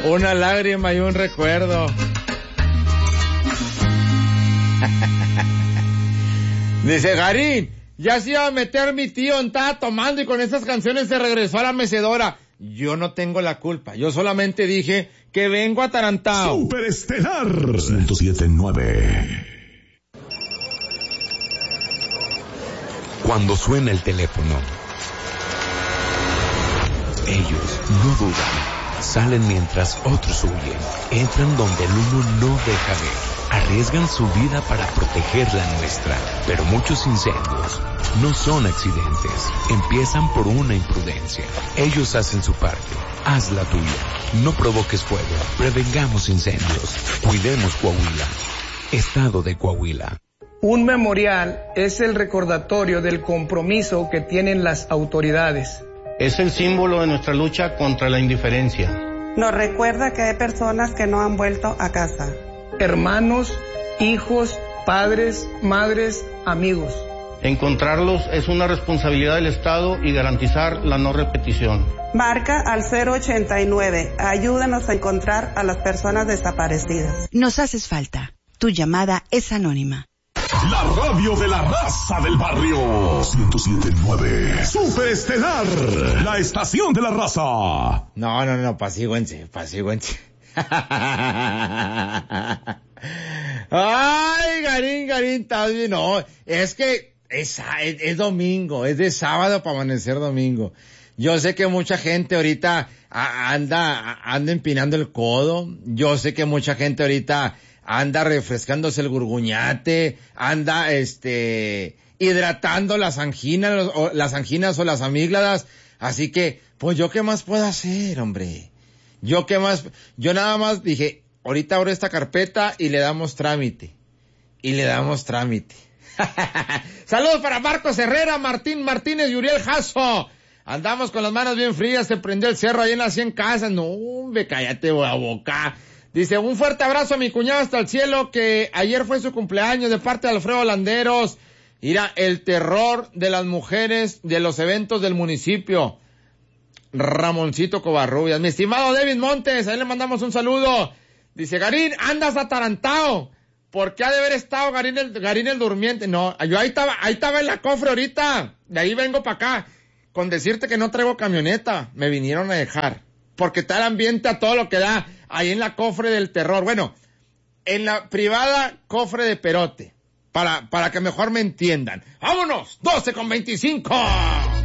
Una lágrima y un recuerdo. Dice Garín, ya se iba a meter mi tío, estaba tomando y con esas canciones se regresó a la mecedora. Yo no tengo la culpa, yo solamente dije que vengo atarantado. Superestelar 107.9. Cuando suena el teléfono, ellos no dudan, salen mientras otros huyen, entran donde el uno no deja ver, arriesgan su vida para proteger la nuestra, pero muchos incendios no son accidentes, empiezan por una imprudencia. Ellos hacen su parte, haz la tuya, no provoques fuego, prevengamos incendios, cuidemos Coahuila, Estado de Coahuila. Un memorial es el recordatorio del compromiso que tienen las autoridades. Es el símbolo de nuestra lucha contra la indiferencia. Nos recuerda que hay personas que no han vuelto a casa. Hermanos, hijos, padres, madres, amigos. Encontrarlos es una responsabilidad del Estado y garantizar la no repetición. Marca al 089. Ayúdanos a encontrar a las personas desaparecidas. Nos haces falta. Tu llamada es anónima. La radio de la raza del barrio. 107.9. Superestelar. La estación de la raza. No, pasíguense. Ay, Garín, tal vez no. Es que es domingo, es de sábado para amanecer domingo. Yo sé que mucha gente ahorita anda empinando el codo. Yo sé que mucha gente ahorita anda refrescándose el gurguñate, anda hidratando las anginas o las amígdalas. Así que, pues yo qué más puedo hacer, hombre. Yo nada más dije, ahorita abro esta carpeta y le damos trámite. Saludos para Marcos Herrera, Martín Martínez y Uriel Jasso. Andamos con las manos bien frías, se prendió el cerro ahí en las 100 casas. No, hombre, cállate la boca. Dice, un fuerte abrazo a mi cuñado hasta el cielo, que ayer fue su cumpleaños, de parte de Alfredo Landeros. Mira, el terror de las mujeres de los eventos del municipio. Ramoncito Covarrubias. Mi estimado David Montes, ahí le mandamos un saludo. Dice, Garín, andas atarantado. ¿Por qué ha de haber estado Garín el durmiente? No, yo ahí estaba en la cofre ahorita. De ahí vengo para acá. Con decirte que no traigo camioneta, me vinieron a dejar. Porque está el ambiente a todo lo que da ahí en la cofre del terror. Bueno, en la privada cofre de Perote. Para que mejor me entiendan. ¡Vámonos! 12:25.